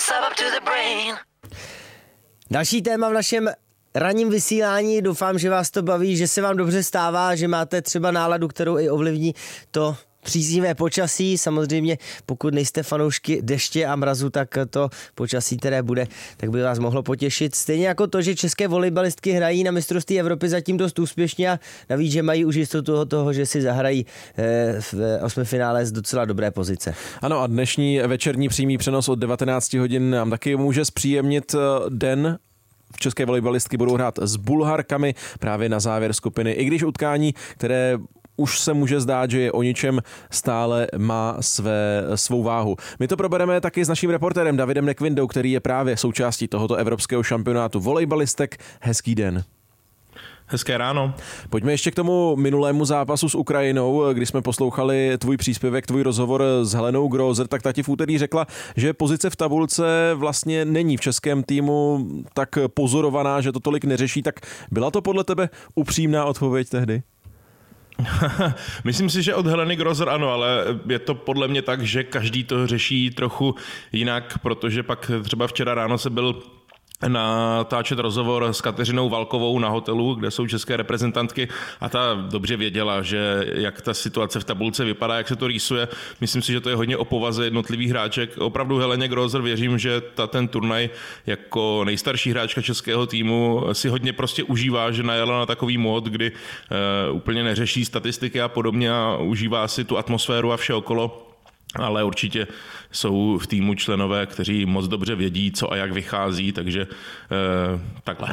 Další téma v našem ranním vysílání, doufám, že vás to baví, že se vám dobře stává, že máte třeba náladu, kterou i ovlivní to příznivé počasí. Samozřejmě, pokud nejste fanoušky deště a mrazu, tak to počasí, které bude, tak by vás mohlo potěšit. Stejně jako to, že české volejbalistky hrají na mistrovství Evropy zatím dost úspěšně a navíc, že mají už jistotu toho, že si zahrají v osmifinále z docela dobré pozice. Ano, a dnešní večerní přímý přenos od 19 hodin nám taky může zpříjemnit den. České volejbalistky budou hrát s Bulharkami právě na závěr skupiny, i když utkání, které už se může zdát, že je o ničem, stále má svou váhu. My to probereme taky s naším reportérem Davidem Nekvindou, který je právě součástí tohoto evropského šampionátu volejbalistek. Hezký den. Hezké ráno. Pojďme ještě k tomu minulému zápasu s Ukrajinou, kdy jsme poslouchali tvůj příspěvek, tvůj rozhovor s Helenou Grozer, tak ta ti v úterý řekla, že pozice v tabulce vlastně není v českém týmu tak pozorovaná, že to tolik neřeší. Tak byla to podle tebe upřímná odpověď tehdy? Myslím si, že od Heleny Grozer ano, ale je to podle mě tak, že každý to řeší trochu jinak, protože pak třeba včera ráno se byl natáčet rozhovor s Kateřinou Valkovou na hotelu, kde jsou české reprezentantky a ta dobře věděla, že jak ta situace v tabulce vypadá, jak se to rýsuje. Myslím si, že to je hodně o povaze jednotlivých hráček. Opravdu Heleně Grozer věřím, že ten turnaj jako nejstarší hráčka českého týmu si hodně prostě užívá, že najela na takový mód, kdy úplně neřeší statistiky a podobně a užívá si tu atmosféru a vše okolo. Ale určitě jsou v týmu členové, kteří moc dobře vědí, co a jak vychází, takže takhle.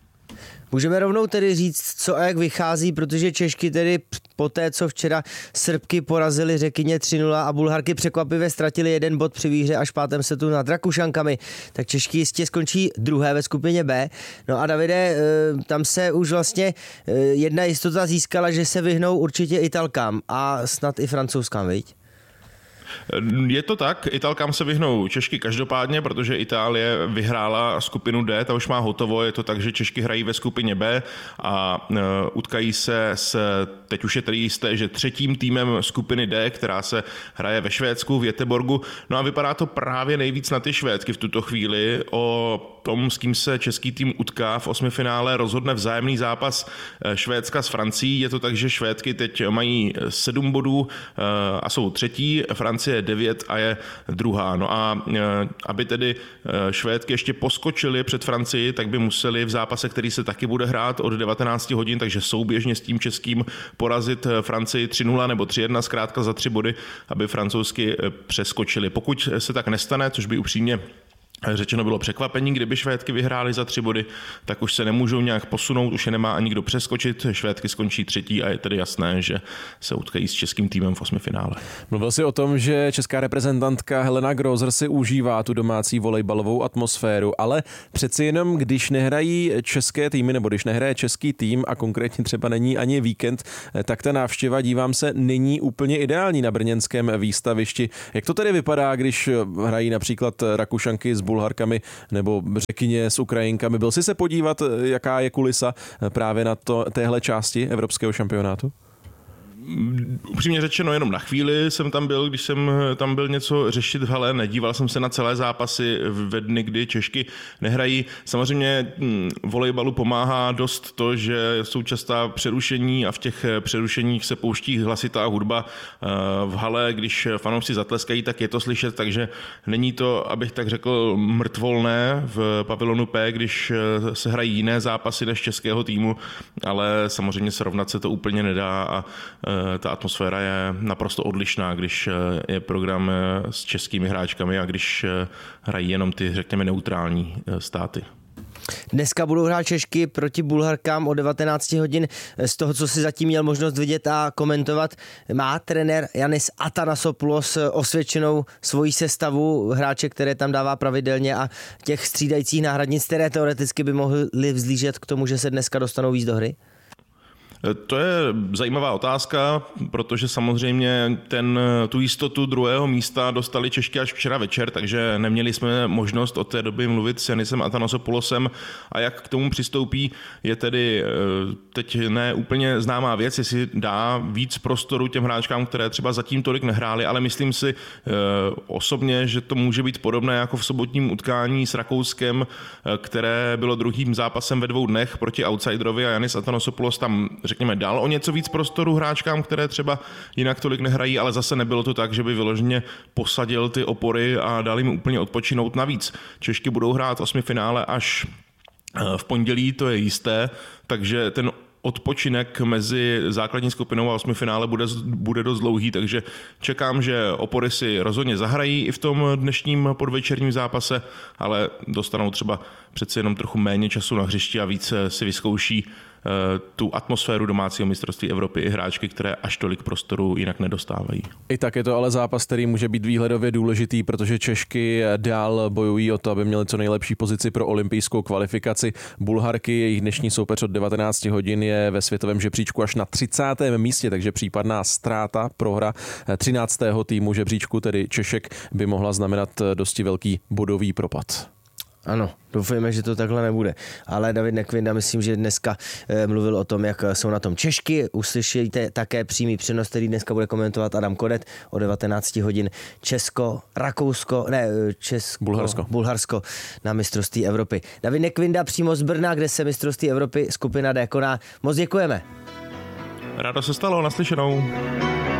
Můžeme rovnou tedy říct, co a jak vychází, protože Češky tedy po té, co včera Srbky porazili Řekyně 3-0 a Bulharky překvapivě ztratili 1 bod při výhře až v 5. setu nad Rakušankami, tak Češky jistě skončí druhé ve skupině B. No a Davide, tam se už vlastně jedna jistota získala, že se vyhnou určitě Italkám a snad i Francouzskám, viď? Je to tak, Italkám se vyhnou Češky každopádně, protože Itálie vyhrála skupinu D, ta už má hotovo, je to tak, že Češky hrají ve skupině B a utkají se teď už je tedy jisté, že třetím týmem skupiny D, která se hraje ve Švédsku, v Göteborgu. No a vypadá to právě nejvíc na ty Švédky v tuto chvíli. O tom, s kým se český tým utká v osmifinále, rozhodne vzájemný zápas Švédska s Francií. Je to tak, že Švédky teď mají 7 bodů a jsou třetí, Francie 9 a je druhá. No a aby tedy Švédky ještě poskočily před Francii, tak by museli v zápase, který se taky bude hrát od 19 hodin, takže souběžně s tím českým porazit Francii 3-0 nebo 3-1, zkrátka za 3 body, aby francouzsky přeskočili. Pokud se tak nestane, což by upřímně řečeno bylo překvapení, kdyby Švédky vyhrály za 3 body, tak už se nemůžou nějak posunout, už je nemá ani kdo přeskočit. Švédky skončí třetí a je tedy jasné, že se utkají s českým týmem v osmifinále. Mluvil jsi o tom, že česká reprezentantka Helena Grozer si užívá tu domácí volejbalovou atmosféru, ale přeci jenom, když nehrají české týmy nebo když nehraje český tým a konkrétně třeba není ani víkend, tak ta návštěva, dívám se, není úplně ideální na brněnském výstavišti. Jak to tedy vypadá, když hrají například Rakušanky s Bulharkami nebo Řekyně s Ukrajinkami? Byl jsi se podívat, jaká je kulisa právě na téhle části evropského šampionátu? Upřímně řečeno, jenom na chvíli jsem tam byl, když jsem tam byl něco řešit v hale, nedíval jsem se na celé zápasy ve dny, kdy Češky nehrají. Samozřejmě volejbalu pomáhá dost to, že jsou častá přerušení a v těch přerušeních se pouští hlasitá hudba. V hale, když fanoušci zatleskají, tak je to slyšet, takže není to, abych tak řekl, mrtvolné v pavilonu P, když se hrají jiné zápasy než českého týmu, ale samozřejmě srovnat se to úplně nedá a ta atmosféra je naprosto odlišná, když je program s českými hráčkami a když hrají jenom ty, řekněme, neutrální státy. Dneska budou hrát Češky proti Bulharkám o 19 hodin. Z toho, co si zatím měl možnost vidět a komentovat, má trenér Yannis Athanasopoulos osvědčenou svoji sestavu hráče, které tam dává pravidelně a těch střídajících náhradnic, které teoreticky by mohly vzlížet k tomu, že se dneska dostanou víc do hry? To je zajímavá otázka, protože samozřejmě tu jistotu druhého místa dostali Češky až včera večer, takže neměli jsme možnost od té doby mluvit s Yannisem Athanasopoulosem a jak k tomu přistoupí, je tedy teď ne úplně známá věc, jestli dá víc prostoru těm hráčkám, které třeba zatím tolik nehrály, ale myslím si osobně, že to může být podobné jako v sobotním utkání s Rakouskem, které bylo druhým zápasem ve 2 dnech proti outsiderovi a Yannis Athanasopoulos tam, řekněme, dal o něco víc prostoru hráčkám, které třeba jinak tolik nehrají, ale zase nebylo to tak, že by vyloženě posadil ty opory a dal jim úplně odpočinout. Navíc Češky budou hrát 8finále až v pondělí, to je jisté, takže ten odpočinek mezi základní skupinou a 8finále bude dost dlouhý, takže čekám, že opory si rozhodně zahrají i v tom dnešním podvečerním zápase, ale dostanou třeba přeci jenom trochu méně času na hřišti a více si vyzkouší tu atmosféru domácího mistrovství Evropy i hráčky, které až tolik prostoru jinak nedostávají. I tak je to ale zápas, který může být výhledově důležitý, protože Češky dál bojují o to, aby měli co nejlepší pozici pro olympijskou kvalifikaci. Bulharky, jejich dnešní soupeř od 19 hodin je ve světovém žebříčku až na 30. místě, takže případná ztráta, prohra 13. týmu žebříčku, tedy Češek, by mohla znamenat dosti velký bodový propad. Ano, doufejme, že to takhle nebude. Ale David Nekvinda, myslím, že dneska mluvil o tom, jak jsou na tom Češky. Uslyšíte také přímý přenos, který dneska bude komentovat Adam Kodet o 19 hodin. Bulharsko na mistrovství Evropy. David Nekvinda přímo z Brna, kde se mistrovství Evropy skupina D koná. Moc děkujeme. Rádo se stalo, naslyšenou.